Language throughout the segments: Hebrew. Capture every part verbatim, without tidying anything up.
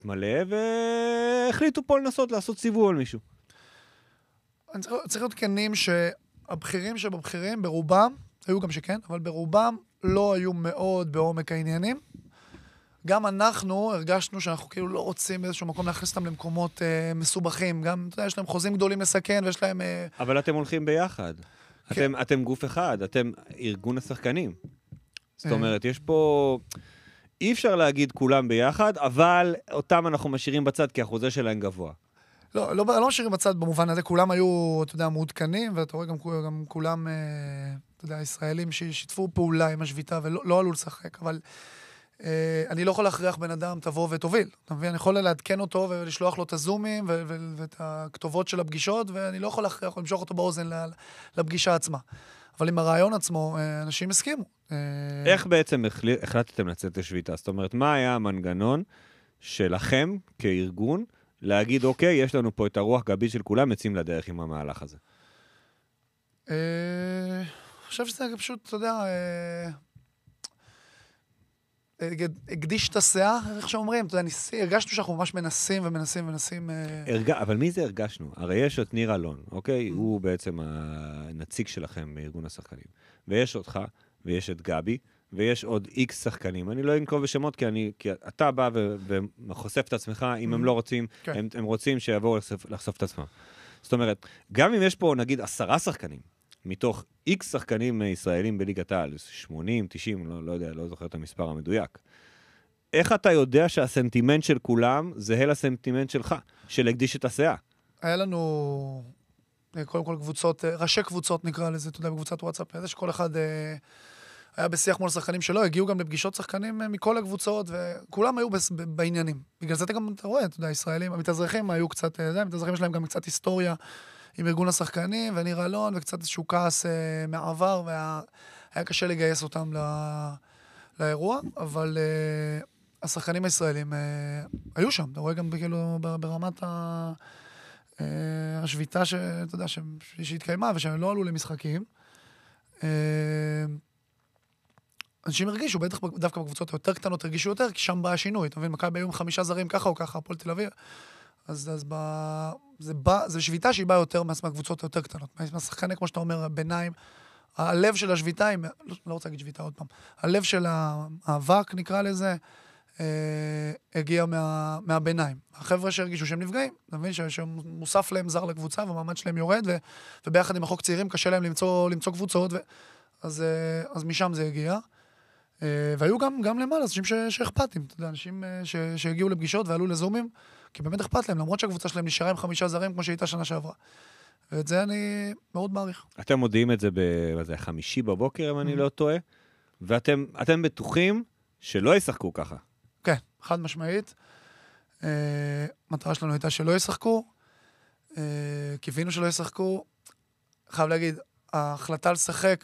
מלא, והחליטו פה לנסות לעשות סיבוב על מישהו. אני צריך, צריך להיות כנים שהבכירים שבבכירים, ברובם, היו גם שכן, אבל ברובם לא היו מאוד בעומק העניינים. גם אנחנו הרגשנו שאנחנו כאילו לא רוצים באיזשהו מקום להכניס אותם למקומות אה, מסובכים. גם, אתה יודע, יש להם חוזים גדולים לסכן, ויש להם... אה... אבל אתם הולכים ביחד. כן. אתם, אתם גוף אחד, אתם ארגון השחקנים. זאת אומרת, יש פה... אי אפשר להגיד כולם ביחד, אבל אותם אנחנו משאירים בצד, כי החוזה שלהם גבוה. לא, לא, לא משאירים בצד במובן הזה, כולם היו, אתה יודע, מעודכנים, ואתה רואה גם, גם כולם, אה, אתה יודע, ישראלים ששיתפו פעולה עם השביתה, ולא לא עלו לשחק, אבל אה, אני לא יכול להכריח בן אדם, תבוא ותוביל. אתה מבין? אני יכול לעדכן אותו ולשלוח לו את הזומים ו- ו- ואת הכתובות של הפגישות, ואני לא יכול להכריח או למשוך אותו באוזן לפגישה עצמה. אבל עם הרעיון עצמו, אנשים הסכימו. איך בעצם החלטתם לצאת לשביתה? זאת אומרת, מה היה המנגנון שלכם כארגון להגיד, אוקיי, יש לנו פה את הרוח גבית של כולם, יוצאים לדרך עם המהלך הזה? אני חושב שזה פשוט, אתה יודע, הקדיש את השיאה, איך שאומרים, אתה יודע, הרגשנו שאנחנו ממש מנסים ומנסים ומנסים... אבל מי זה הרגשנו? הרי יש את ניר אלון, אוקיי? הוא בעצם הנציג שלכם בארגון השחקנים. ויש אותך, ויש את גבי, ויש עוד איקס שחקנים. אני לא אנקוב בשמות, כי, אני, כי אתה בא ו, וחושף את עצמך, אם הם לא רוצים, כן. הם, הם רוצים שיבואו לחשוף, לחשוף את עצמם. זאת אומרת, גם אם יש פה, נגיד, עשרה שחקנים, מתוך איקס שחקנים ישראלים בליגת העל, שמונים, תשעים, לא, לא יודע, לא זוכר את המספר המדויק. איך אתה יודע שהסנטימנט של כולם זהה לסנטימנט שלך, של הקדיש את השיאה? היה לנו, קודם כל קבוצות, ראשי קבוצות נקרא לזה, אתה יודע, בקבוצת וואטסאפ, איזה שכל אחד אה, היה בשיח מול שחקנים שלו, הגיעו גם לפגישות שחקנים מכל הקבוצות, וכולם היו בס, בעניינים. בגלל זה אתה גם, אתה רואה, אתה יודע, ישראלים, המתאזרחים היו קצת, זה, המתאזרחים שלהם גם קצת היסטוריה, עם ארגון השחקנים, וניר אלון, וקצת איזשהו כעס אה, מעבר, והיה קשה לגייס אותם לא, לאירוע, אבל אה, השחקנים הישראלים אה, היו שם, אתה רואה גם כאילו ברמת ה, אה, השביתה שאתה יודע, ש, שהתקיימה, ושהם לא עלו למשחקים. אה, אנשים הרגישו, בטח דווקא בקבוצות היותר קטנות הרגישו יותר, כי שם בא השינוי, אתה מבין, מכבי היו עם חמישה זרים ככה או ככה, הפועל תל אביב, אז, אז ב... זה, בא, זה שביתה שהיא באה יותר מהקבוצות היותר קטנות. מהשחקני, כמו שאתה אומר, ביניים, הלב של השביתה, היא, לא, לא רוצה להגיד שביתה עוד פעם, הלב של האבק, נקרא לזה, אה, הגיע מה, מהביניים. החבר'ה שהרגישו שהם נפגעים, אתה מבין, שמוסף להם זר לקבוצה, והמעמד שלהם יורד, ו, וביחד עם החוק צעירים קשה להם למצוא, למצוא קבוצות, ו, אז, אז משם זה הגיע. והיו גם, גם למעלה, אנשים שאכפתים, אתה יודע, אנשים ש, שהגיעו לפגישות ועלו לזומים, כי באמת אכפת להם, למרות שהקבוצה שלהם נשארה עם חמישה זרים, כמו שהייתה שנה שעברה. ואת זה אני מאוד מעריך. אתם מודיעים את זה בחמישי בבוקר, אם אני לא טועה, ואתם אתם בטוחים שלא ישחקו ככה. כן, חד משמעית. מטרה שלנו הייתה שלא ישחקו, קיווינו שלא ישחקו. חייב להגיד, ההחלטה לשחק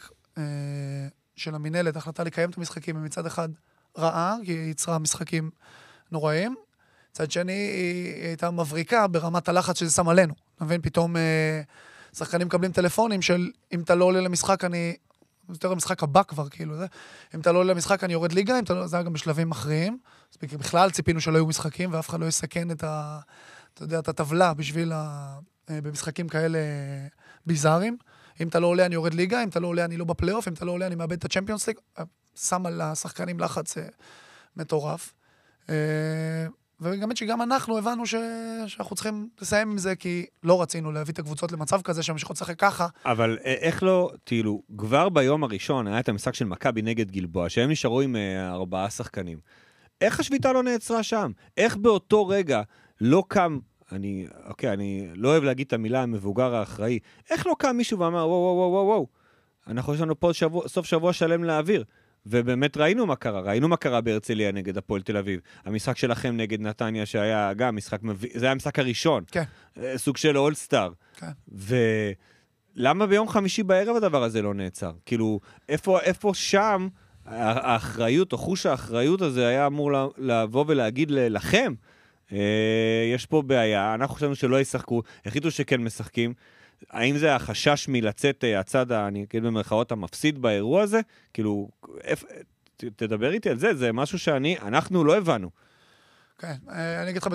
של המנהלת, ההחלטה לקיים את המשחקים, מצד אחד רעה, כי היא יצרה משחקים נוראים, מצד שני, היא הייתה מבריקה ברמת הלחץ שזה שם עלינו. אתה מבין, פתאום אה, שחקנים מקבלים טלפונים של, אם אתה לא עולה למשחק, אני... יותר למשחק הבא כבר, כאילו, זה. אם אתה לא עולה למשחק, אני יורד ליגה, אם אתה לא... זה היה גם בשלבים מכריעים. אז בכלל ציפינו שלא יהיו משחקים, ואף אחד לא יסכן את ה... אתה יודע, את הטבלה בשביל ה... במשחקים כאלה ביזאריים. אם אתה לא עולה, אני יורד ליגה, אם אתה לא עולה, אני לא בפלייאוף, אם אתה לא עולה, אני מאבד את הצ'מפיונס ליג. שם על השחקנים לחץ מטורף. וגם שגם אנחנו הבנו ש... שאנחנו צריכים לסיים עם זה, כי לא רצינו להביא את הקבוצות למצב כזה, שהמשכות לשחק ככה. אבל איך לא, כאילו, כבר ביום הראשון היה את המשחק של מכבי נגד גלבוע, שהם נשארו עם ארבעה שחקנים. איך השביתה לא נעצרה שם? איך באותו רגע לא קם, אני, אוקיי, אני לא אוהב להגיד את המילה המבוגר האחראי, איך לא קם מישהו ואמר, וואו, וואו, וואו, וואו, אנחנו יש לנו פה שבוע, סוף שבוע שלם להעביר. ובאמת ראינו מה קרה, ראינו מה קרה בהרצליה נגד הפועל תל אביב. המשחק שלכם נגד נתניה שהיה גם משחק, זה היה המשחק הראשון. כן. סוג של אולסטאר. כן. ולמה ביום חמישי בערב הדבר הזה לא נעצר? כאילו, איפה, איפה שם האחריות, או חוש האחריות הזה היה אמור לבוא ולהגיד לכם, יש פה בעיה, אנחנו חושבים שלא ישחקו, החליטו שכן משחקים, האם זה החשש מלצאת הצד, אני אגיד במרכאות, המפסיד באירוע הזה? כאילו, תדבר איתי על זה, זה משהו שאני, אנחנו לא הבנו. כן, אני אגיד לך